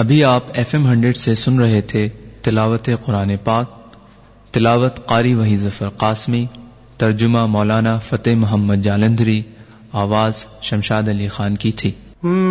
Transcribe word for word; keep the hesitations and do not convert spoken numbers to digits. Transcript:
अभी आप F am hundred से सुन रहे थे तिलावत कुरान पाक। तिलावत कारी वही जफर कासमी, तर्जुमा मौलाना फतेह मोहम्मद जालंधरी, आवाज शमशाद अली खान की थी।